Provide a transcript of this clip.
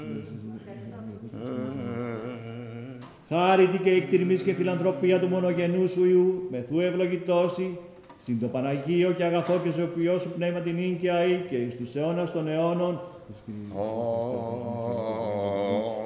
Χάρητη και εκτιρμής και φιλανθρωπία του μονογενού σου Υιού, μεθού ευλογητώσει, συν το Παναγίο και αγαθό και ζωοποιό σου πνεύμα την ίν και αεί και εις τους αιώνας των αιώνων.